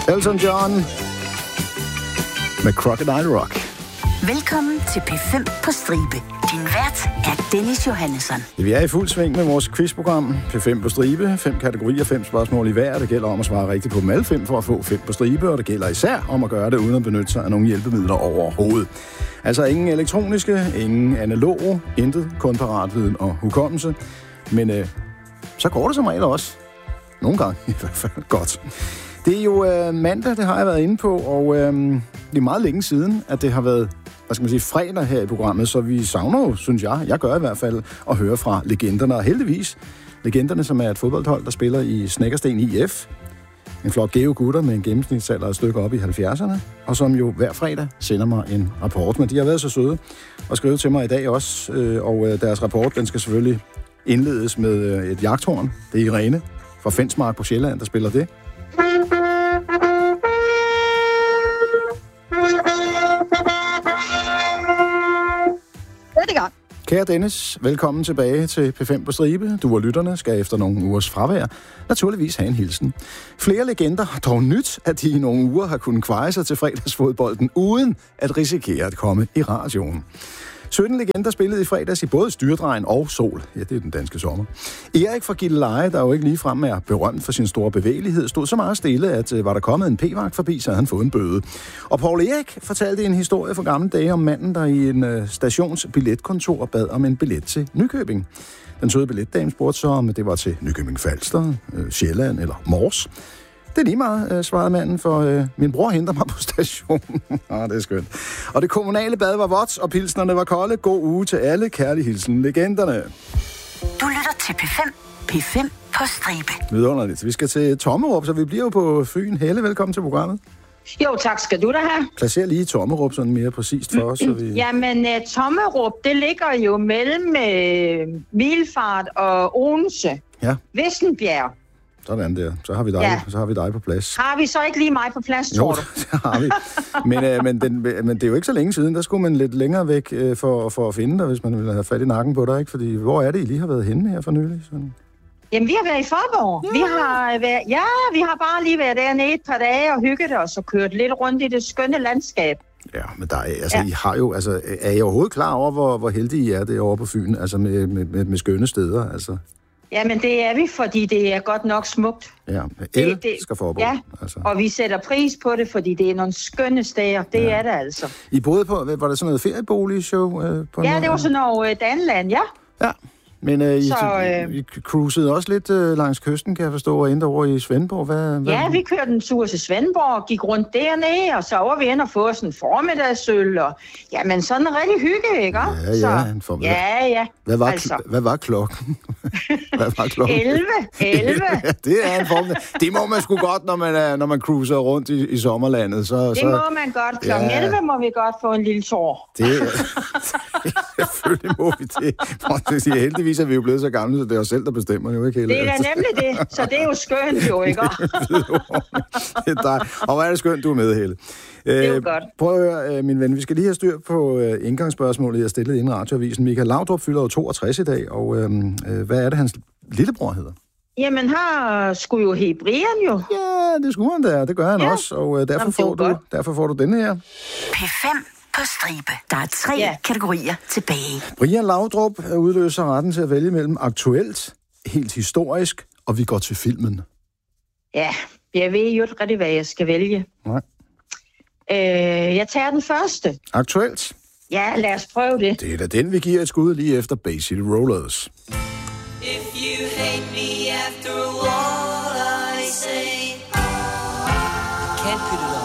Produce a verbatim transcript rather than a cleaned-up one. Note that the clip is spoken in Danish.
Elton John med Crocodile Rock. Velkommen til P fem på stribe. Din vært er Dennis Johannesson. Vi er i fuld sving med vores quizprogram. P fem på stribe. Fem kategorier, fem spørgsmål i hver. Det gælder om at svare rigtigt på dem alle fem for at få fem på stribe. Og det gælder især om at gøre det uden at benytte sig af nogle hjælpemidler overhovedet. Altså ingen elektroniske, ingen analoge, intet, kun paratviden og hukommelse. Men øh, så går det som regel også. Nogle gange i hvert fald godt. Det er jo øh, mandag, det har jeg været inde på, og øh, det er meget længe siden, at det har været, hvad skal man sige, fredag her i programmet, så vi savner jo, synes jeg, jeg gør i hvert fald, at høre fra legenderne, og heldigvis legenderne, som er et fodboldhold, der spiller i Snekkersten I F. En flok geo gutter med en gennemsnitsalder et stykke op i halvfjerdserne, og som jo hver fredag sender mig en rapport. Men de har været så søde og skrive til mig i dag også, øh, og øh, deres rapport, den skal selvfølgelig indledes med øh, et jagthorn. Det er Irene fra Fensmark på Sjælland, der spiller det. Kære Dennis, velkommen tilbage til P fem på stribe. Du og lytterne skal efter nogle ugers fravær naturligvis have en hilsen. Flere legender har dog nyt, at de i nogle uger har kunnet kveje sig til fredagsfodbolden, uden at risikere at komme i radioen. sytten legender spillede i fredags i både Styrdrejen og Sol. Ja, det er den danske sommer. Erik fra Gilleleje, der jo ikke ligefrem er berømt for sin store bevægelighed, stod så meget stille, at var der kommet en p-vagt forbi, så havde han fået en bøde. Og Poul Erik fortalte en historie fra gamle dage om manden, der i en uh, stationsbilletkontor bad om en billet til Nykøbing. Den søde billetdame spurgte så, om det var til Nykøbing Falster, uh, Sjælland eller Mors. Det er lige meget, øh, svarede manden, for øh, min bror henter mig på stationen. ah, det er skønt. Og det kommunale bad var vådt, og pilsnerne var kolde. God uge til alle. Kærlig hilsen, legenderne. Du lytter til P fem. P fem på stribe. Vidunderligt. Vi skal til Tommerup, så vi bliver jo på Fyn. Helle, velkommen til programmet. Jo, tak skal du da have. Placer lige Tommerup sådan mere præcist for os. Så vi... Jamen, uh, Tommerup, det ligger jo mellem uh, Middelfart og Odense. Ja. Vissenbjerg. Sådan der. Så har vi dig, ja. så har vi dig på plads. Har vi så ikke lige mig på plads, jo, tror du? det har vi. Men, øh, men, den, men det er jo ikke så længe siden. Der skulle man lidt længere væk øh, for, for at finde dig, hvis man ville have fat i nakken på dig, ikke? Fordi hvor er det, I lige har været henne her for nylig? Sådan. Jamen, vi har været i Forborg. Ja. Vi har været, ja, vi har bare lige været dernede et par dage og hygget os og kørt lidt rundt i det skønne landskab. Ja, men der er, altså, ja. I har jo, altså, er I overhovedet klar over, hvor, hvor heldige I er derovre på Fyn, altså med, med, med, med skønne steder, altså? Jamen, det er vi, fordi det er godt nok smukt. Ja, el skal forbå. Ja, altså. Og vi sætter pris på det, fordi det er nogle skønne steder. Det ja. er det altså. I boede på, var der sådan noget ferieboligshow? Øh, på ja, noget? det var sådan noget øh, Danland, ja. Ja. Men øh, I, så, øh, I cruisede også lidt øh, langs kysten, kan jeg forstå, og endte over i Svendborg. Hvad, hvad? Ja, vi kørte en tur til Svendborg og gik rundt dernede, og så var vi inde og få sådan en formiddagsøl, og jamen sådan en rigtig hygge, ikke? Ja, ja, så, en formiddag. Ja, ja. Hvad var, altså. kl- hvad var klokken? hvad var klokken? elleve. elleve. ja, det er en formiddag. Det må man sgu godt, når man, er, når man cruiser rundt i, i sommerlandet. Så, det så, må man godt. Klokken ja. elleve må vi godt få en lille tår. Det selvfølgelig må vi det. det sige, heldigvis er vi jo blevet så gamle, så det er os selv, der bestemmer jo ikke hele. Det er da nemlig det, så det er jo skønt jo, ikke? det er dig. Og hvor er det skønt, du er med, Helle. Det er jo øh, godt. Prøv at høre, min ven, vi skal lige have styr på øh, indgangsspørgsmålet, jeg stillede inden radioavisen. Michael Laudrup fylder jo toogtres i dag, og øh, øh, hvad er det, hans lillebror hedder? Jamen, her skulle jo hedde Brian jo. Ja, det skulle han da, det gør han ja. også, og øh, derfor, Jamen, får du, derfor får du denne her. P fem på stribe. Der er tre ja. kategorier tilbage. Brian Laudrup udløser retten til at vælge mellem aktuelt, helt historisk, og vi går til filmen. Ja, jeg ved jo ikke rigtig, hvad jeg skal vælge. Nej. Øh, jeg tager den første. Aktuelt? Ja, lad os prøve det. Det er da den, vi giver et skud lige efter Bay City Rollers. If you hate me after all I say, can't put it on.